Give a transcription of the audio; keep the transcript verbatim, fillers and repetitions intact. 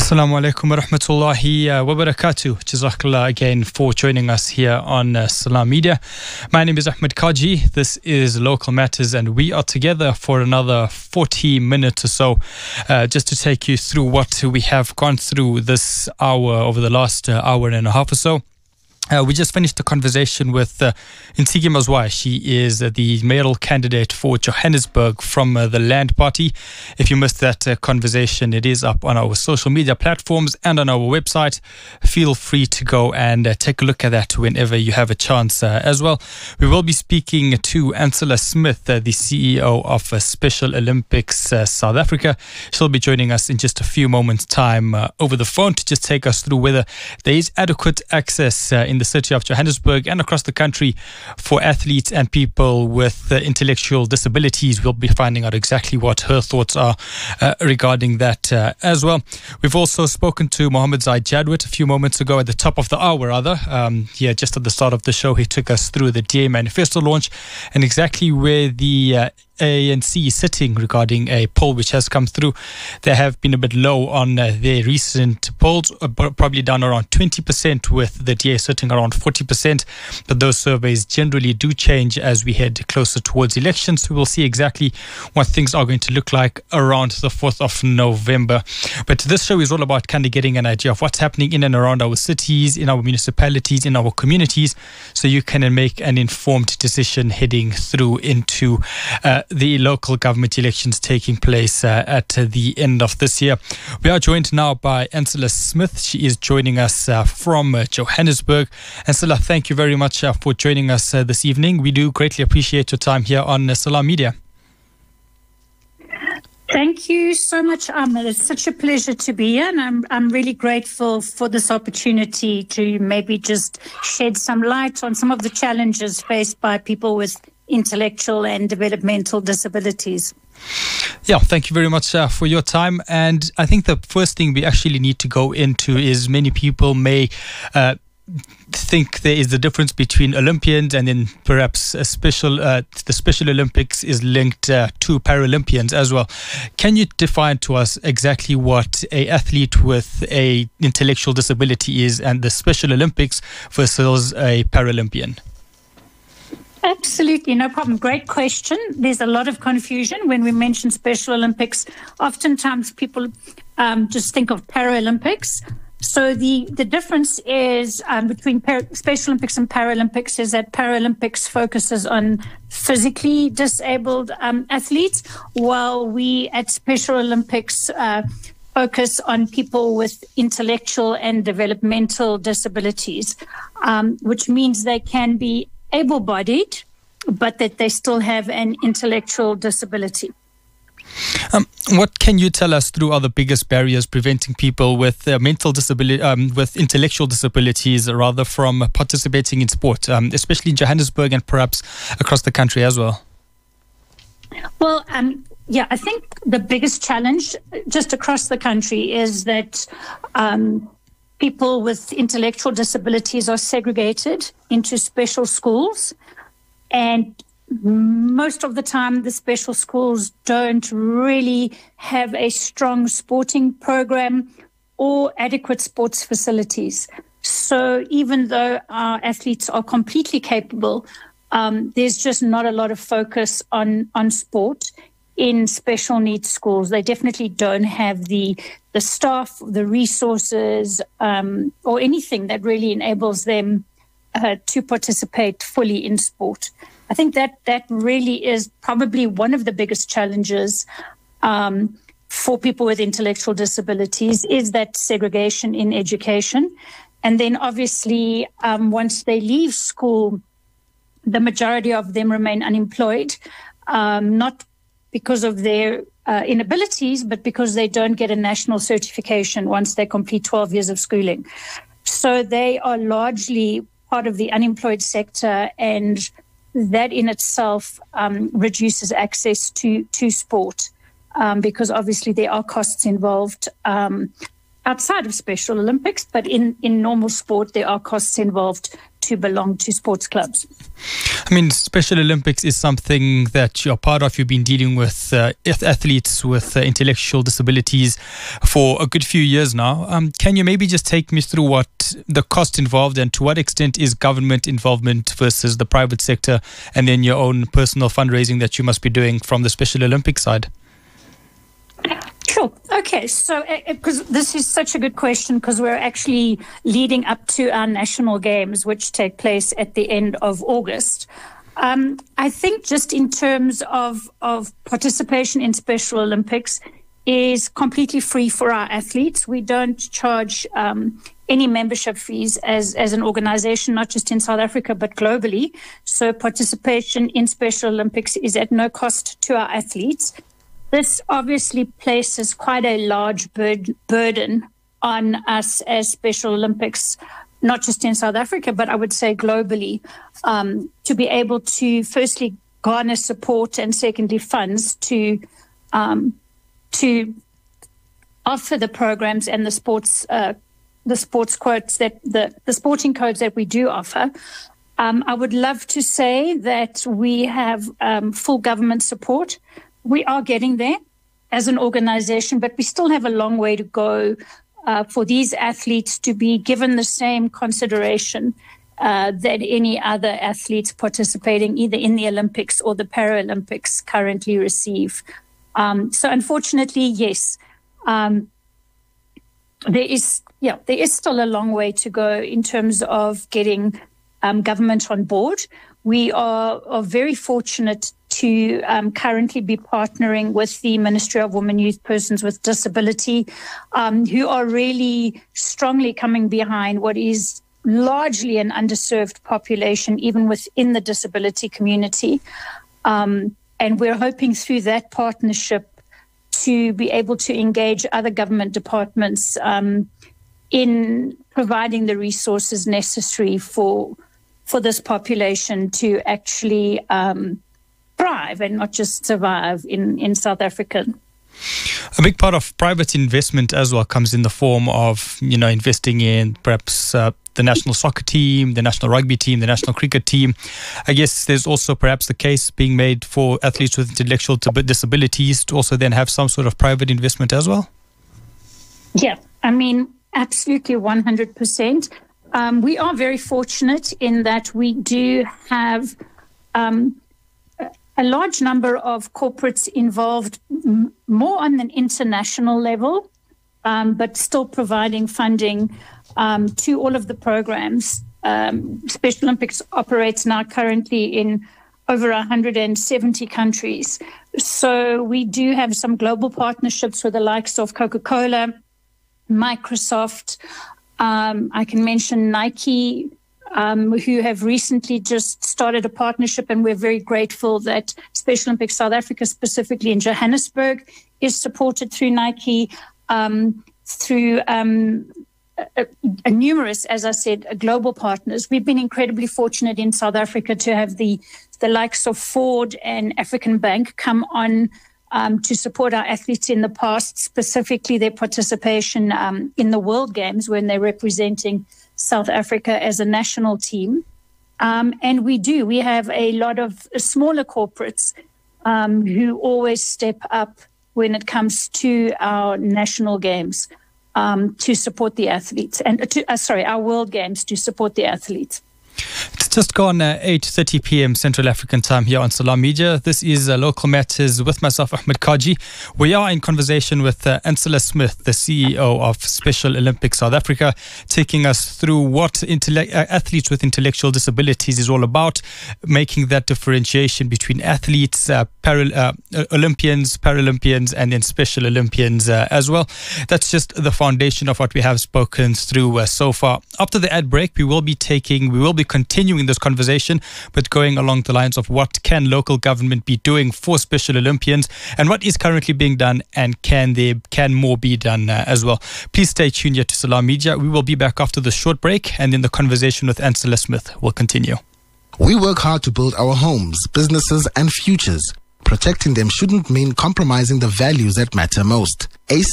Assalamu alaikum wa rahmatullahi wa barakatuh. Jazakallah again for joining us here on uh, Salam Media. My name is Ahmed Kaji. This is Local Matters, and we are together for another forty minutes or so uh, just to take you through what we have gone through this hour, over the last uh, hour and a half or so. Uh, we just finished a conversation with uh, Ntigi Mazwai. She is uh, the mayoral candidate for Johannesburg from uh, the Land Party. If you missed that uh, conversation, it is up on our social media platforms and on our website. Feel free to go and uh, take a look at that whenever you have a chance uh, as well. We will be speaking to Ancila Smith, uh, the C E O of uh, Special Olympics uh, South Africa. She'll be joining us in just a few moments' time uh, over the phone to just take us through whether there is adequate access uh, in the city of Johannesburg and across the country for athletes and people with uh, intellectual disabilities. We'll be finding out exactly what her thoughts are uh, regarding that uh, as well. We've also spoken to Mohammed Zaid Jadwat a few moments ago, at the top of the hour rather. Um, yeah, just at the start of the show, he took us through the D A manifesto launch and exactly where the uh, A N C is sitting regarding a poll which has come through. They have been a bit low on uh, their recent polls, uh, probably down around twenty percent, with the D A sitting around forty percent. But those surveys generally do change as we head closer towards elections. So we'll see exactly what things are going to look like around the fourth of November. But this show is all about kind of getting an idea of what's happening in and around our cities, in our municipalities, in our communities, so you can make an informed decision heading through into uh, the local government elections taking place uh, at uh, the end of this year. We are joined now by Ancila Smith. She is joining us uh, from uh, Johannesburg. Ancila, thank you very much uh, for joining us uh, this evening. We do greatly appreciate your time here on uh, Salam Media. Thank you so much, Ahmed. It's such a pleasure to be here, and I'm I'm really grateful for this opportunity to maybe just shed some light on some of the challenges faced by people with intellectual and developmental disabilities. Yeah, thank you very much uh, for your time. And I think the first thing we actually need to go into is many people may uh, think there is the difference between Olympians and then perhaps a special uh, the Special Olympics is linked uh, to Paralympians as well. Can you define to us exactly what a athlete with a intellectual disability is and the Special Olympics versus a Paralympian? Absolutely, no problem. Great question. There's a lot of confusion when we mention Special Olympics. Oftentimes people um, just think of Paralympics. So the, the difference is um, between Par- Special Olympics and Paralympics is that Paralympics focuses on physically disabled um, athletes, while we at Special Olympics uh, focus on people with intellectual and developmental disabilities, um, which means they can be able-bodied, but that they still have an intellectual disability. Um, what can you tell us through are the biggest barriers preventing people with uh, mental disability, um, with intellectual disabilities, rather, from participating in sport, um, especially in Johannesburg and perhaps across the country as well? Well, um, yeah, I think the biggest challenge just across the country is that um, people with intellectual disabilities are segregated into special schools, and most of the time the special schools don't really have a strong sporting program or adequate sports facilities. So even though our athletes are completely capable, um, there's just not a lot of focus on, on sport in special needs schools. They definitely don't have the the staff, the resources, um, or anything that really enables them uh, to participate fully in sport. I think that that really is probably one of the biggest challenges um, for people with intellectual disabilities, is that segregation in education. And then obviously, um, once they leave school, the majority of them remain unemployed, um, not because of their uh, inabilities, but because they don't get a national certification once they complete twelve years of schooling. So they are largely part of the unemployed sector, and that in itself um, reduces access to, to sport um, because obviously there are costs involved. Um, outside of Special Olympics, but in, in normal sport, there are costs involved to belong to sports clubs. I mean, Special Olympics is something that you're part of. You've been dealing with uh, athletes with uh, intellectual disabilities for a good few years now. Um, can you maybe just take me through what the cost involved and to what extent is government involvement versus the private sector, and then your own personal fundraising that you must be doing from the Special Olympics side? Sure. Okay. So, because uh, this is such a good question, because we're actually leading up to our national games, which take place at the end of August. Um, I think just in terms of, of participation in Special Olympics is completely free for our athletes. We don't charge um, any membership fees as, as an organization, not just in South Africa, but globally. So participation in Special Olympics is at no cost to our athletes. This obviously places quite a large bur- burden on us as Special Olympics, not just in South Africa, but I would say globally, um, to be able to firstly garner support and secondly funds to um, to offer the programs and the sports uh, the sports quotes that the, the sporting codes that we do offer. Um, I would love to say that we have um, full government support. We are getting there as an organization, but we still have a long way to go uh, for these athletes to be given the same consideration uh, that any other athletes participating either in the Olympics or the Paralympics currently receive. Um, so unfortunately, yes, um, there is yeah, there is still a long way to go in terms of getting um, government on board. We are, are very fortunate to um, currently be partnering with the Ministry of Women, Youth, Persons with Disability, um, who are really strongly coming behind what is largely an underserved population, even within the disability community. Um, and we're hoping through that partnership to be able to engage other government departments um, in providing the resources necessary for for this population to actually um, thrive and not just survive in, in South Africa. A big part of private investment as well comes in the form of, you know, investing in perhaps uh, the national soccer team, the national rugby team, the national cricket team. I guess there's also perhaps the case being made for athletes with intellectual disabilities to also then have some sort of private investment as well. Yeah, I mean, absolutely one hundred percent. Um, we are very fortunate in that we do have um, a large number of corporates involved m- more on an international level, um, but still providing funding um, to all of the programs. Um, Special Olympics operates now currently in over one hundred seventy countries. So we do have some global partnerships with the likes of Coca-Cola, Microsoft. Um, I can mention Nike, um, who have recently just started a partnership, and we're very grateful that Special Olympics South Africa, specifically in Johannesburg, is supported through Nike, um, through um, a, a numerous, as I said, global partners. We've been incredibly fortunate in South Africa to have the, the likes of Ford and African Bank come on Um, to support our athletes in the past, specifically their participation um, in the World Games when they're representing South Africa as a national team. Um, and we do. We have a lot of smaller corporates um, who always step up when it comes to our national games um, to support the athletes. And to, uh, sorry, our World Games to support the athletes. It's just gone uh, eight thirty p.m. Central African time here on Salam Media. This is uh, Local Matters with myself, Ahmed Kaji. We are in conversation with uh, Ancila Smith, the C E O of Special Olympics South Africa, taking us through what intelle- uh, athletes with intellectual disabilities is all about, making that differentiation between athletes, uh, para- uh, Olympians, Paralympians, and then Special Olympians uh, as well. That's just the foundation of what we have spoken through uh, so far. After the ad break, we will be taking, we will be continuing this conversation, but going along the lines of what can local government be doing for Special Olympians and what is currently being done, and can there can more be done uh, as well. Please stay tuned here to Salam Media. We will be back after the short break, and then the conversation with Ancila Smith will continue. We work hard to build our homes, businesses and futures. Protecting them shouldn't mean compromising the values that matter most. A